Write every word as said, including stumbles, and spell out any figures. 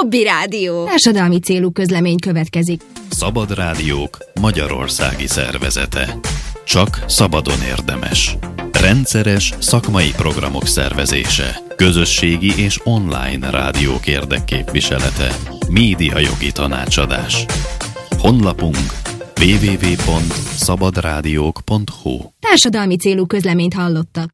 Jobbi Rádió. Társadalmi célú közlemény következik. Szabad Rádiók magyarországi szervezete. Csak szabadon érdemes. Rendszeres szakmai programok szervezése. Közösségi és online rádiók érdekképviselete. Médiajogi tanácsadás. Honlapunk double-u double-u double-u pont szabadrádiók pont hu. Társadalmi célú közleményt hallottak.